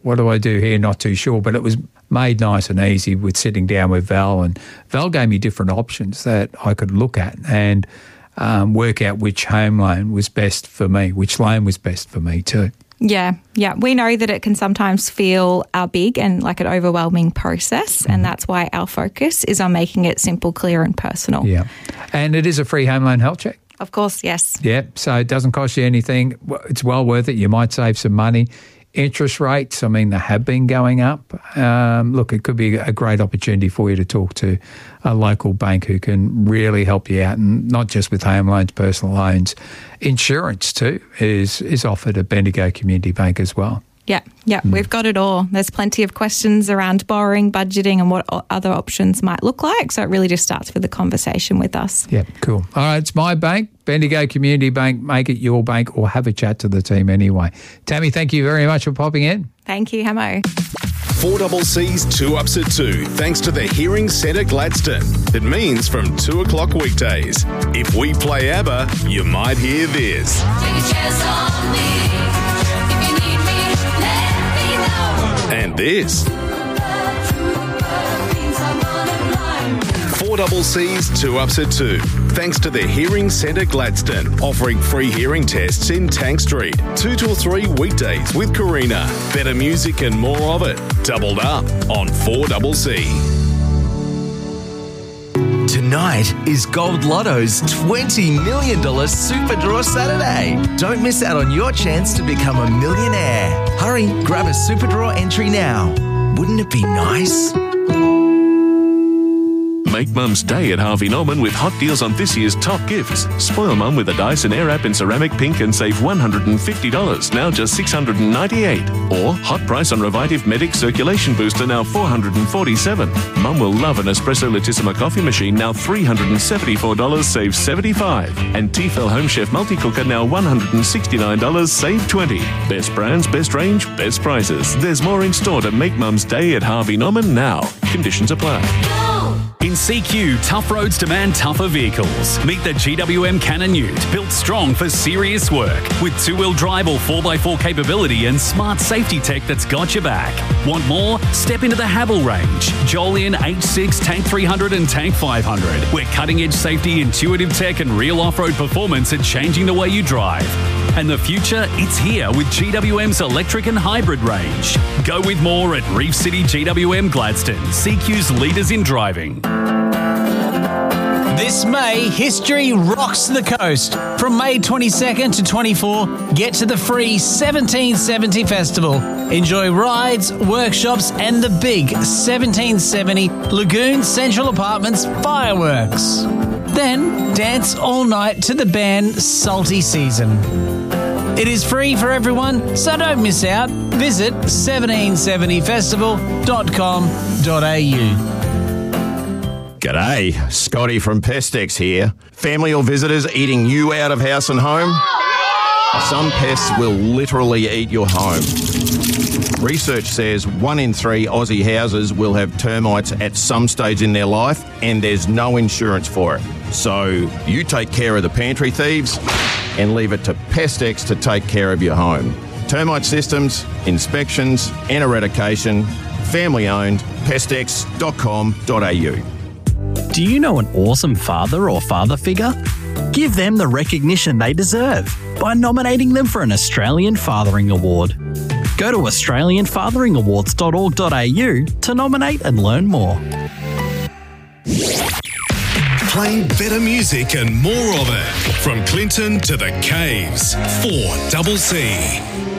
what do I do here? Not too sure. But it was made nice and easy with sitting down with Val, and Val gave me different options that I could look at and work out which home loan was best for me, which loan was best for me too. Yeah. We know that it can sometimes feel big and like an overwhelming process, and that's why our focus is on making it simple, clear and personal. Yeah. And it is a free home loan health check. Of course, yes. Yeah, so it doesn't cost you anything. It's well worth it. You might save some money. Interest rates, I mean, they have been going up. Look, it could be a great opportunity for you to talk to a local bank who can really help you out, and not just with home loans, personal loans. Insurance too is offered at Bendigo Community Bank as well. Yeah, we've got it all. There's plenty of questions around borrowing, budgeting and what other options might look like. So it really just starts with the conversation with us. Yeah, cool. All right, it's my bank, Bendigo Community Bank. Make it your bank, or have a chat to the team anyway. Tammy, thank you very much for popping in. Thank you, Hamo. 4CC's 2 Ups at 2, thanks to the Hearing Centre Gladstone. It means from 2 o'clock weekdays. If we play ABBA, you might hear this. Take a chance on me. If you need me, let me know. And this. 4CC's 2 Ups at 2, thanks to the Hearing Centre Gladstone, offering free hearing tests in Tank Street. 2 till 3 weekdays with Karina. Better music and more of it. Doubled up on 4CC. Tonight is Gold Lotto's $20 million Super Draw Saturday. Don't miss out on your chance to become a millionaire. Hurry, grab a Super Draw entry now. Wouldn't it be nice? Make Mum's Day at Harvey Norman with hot deals on this year's top gifts. Spoil Mum with a Dyson Airwrap in ceramic pink and save $150, now just $698. Or hot price on Revitive Medic Circulation Booster, now $447. Mum will love an Espresso Latissima coffee machine, now $374, save $75. And Tefal Home Chef Multi-Cooker, now $169, save $20. Best brands, best range, best prices. There's more in store to make Mum's Day at Harvey Norman now. Conditions apply. In CQ, tough roads demand tougher vehicles. Meet the GWM Cannon Ute, built strong for serious work. With two-wheel drive or 4x4 capability and smart safety tech that's got your back. Want more? Step into the Havel range. Jolyon H6, Tank 300 and Tank 500. Where cutting-edge safety, intuitive tech and real off-road performance are changing the way you drive. And the future, it's here with GWM's electric and hybrid range. Go with more at Reef City GWM Gladstone, CQ's leaders in driving. This May, history rocks the coast. From May 22nd to 24, get to the free 1770 Festival. Enjoy rides, workshops and the big 1770 Lagoon Central Apartments fireworks. Then dance all night to the band Salty Season. It is free for everyone, so don't miss out. Visit 1770festival.com.au. G'day, Scotty from Pestex here. Family or visitors eating you out of house and home? Some pests will literally eat your home. Research says 1 in 3 Aussie houses will have termites at some stage in their life, and there's no insurance for it. So you take care of the pantry thieves and leave it to Pestex to take care of your home. Termite systems, inspections and eradication. Family owned. Pestex.com.au. Do you know an awesome father or father figure? Give them the recognition they deserve by nominating them for an Australian Fathering Award. Go to australianfatheringawards.org.au to nominate and learn more. Playing better music and more of it. From Clinton to the Caves. 4CC.